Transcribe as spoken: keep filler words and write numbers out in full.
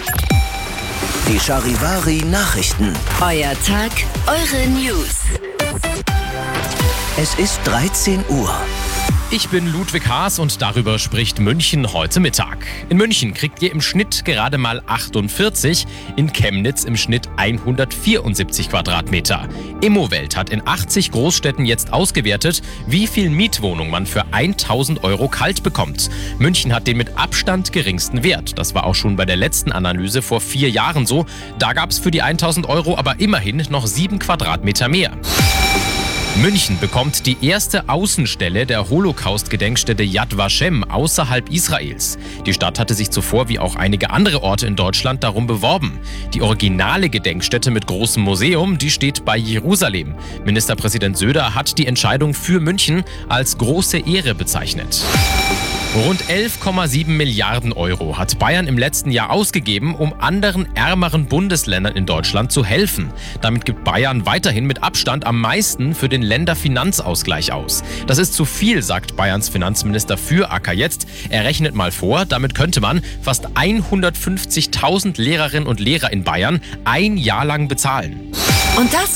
Die Charivari Nachrichten. Euer Tag, eure News. Es ist dreizehn Uhr. Ich bin Ludwig Haas und darüber spricht München heute Mittag. In München kriegt ihr im Schnitt gerade mal achtundvierzig, in Chemnitz im Schnitt hundertvierundsiebzig Quadratmeter. Immowelt hat in achtzig Großstädten jetzt ausgewertet, wie viel Mietwohnung man für tausend Euro kalt bekommt. München hat den mit Abstand geringsten Wert. Das war auch schon bei der letzten Analyse vor vier Jahren so. Da gab es für die tausend Euro aber immerhin noch sieben Quadratmeter mehr. München bekommt die erste Außenstelle der Holocaust-Gedenkstätte Yad Vashem außerhalb Israels. Die Stadt hatte sich zuvor wie auch einige andere Orte in Deutschland darum beworben. Die originale Gedenkstätte mit großem Museum, die steht bei Jerusalem. Ministerpräsident Söder hat die Entscheidung für München als große Ehre bezeichnet. Rund elf Komma sieben Milliarden Euro hat Bayern im letzten Jahr ausgegeben, um anderen ärmeren Bundesländern in Deutschland zu helfen. Damit gibt Bayern weiterhin mit Abstand am meisten für den Länderfinanzausgleich aus. Das ist zu viel, sagt Bayerns Finanzminister für A K jetzt. Er rechnet mal vor, damit könnte man fast hundertfünfzigtausend Lehrerinnen und Lehrer in Bayern ein Jahr lang bezahlen. Und das